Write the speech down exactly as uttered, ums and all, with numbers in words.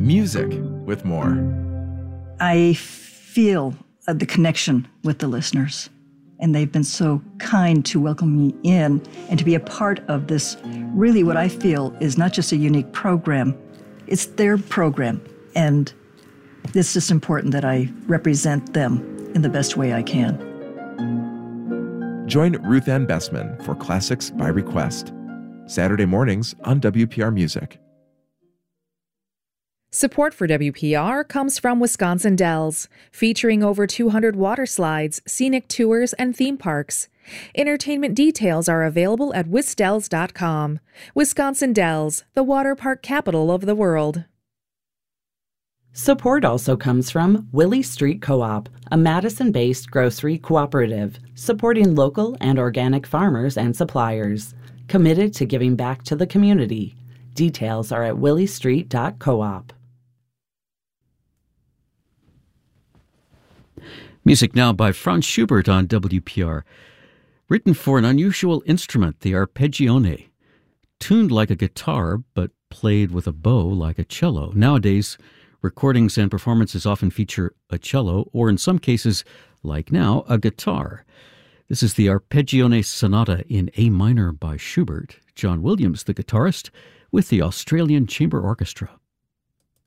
Music with more. I feel uh, the connection with the listeners, and they've been so kind to welcome me in and to be a part of this, really what I feel is not just a unique program, it's their program, and it's just important that I represent them in the best way I can. Join Ruth Ann Bessman for Classics by Request, Saturday mornings on W P R Music. Support for W P R comes from Wisconsin Dells, featuring over two hundred water slides, scenic tours, and theme parks. Entertainment details are available at wisdells dot com. Wisconsin Dells, the water park capital of the world. Support also comes from Willie Street Co-op, a Madison-based grocery cooperative, supporting local and organic farmers and suppliers, committed to giving back to the community. Details are at willie street dot coop. Music now by Franz Schubert on W P R. Written for an unusual instrument, the arpeggione. Tuned like a guitar, but played with a bow like a cello. Nowadays, recordings and performances often feature a cello, or in some cases, like now, a guitar. This is the Arpeggione Sonata in A minor by Schubert. John Williams, the guitarist, with the Australian Chamber Orchestra.